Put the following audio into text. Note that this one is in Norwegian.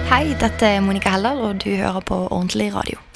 Hei, dette er Monica Heldal, og du hører på Ordentlig Radio.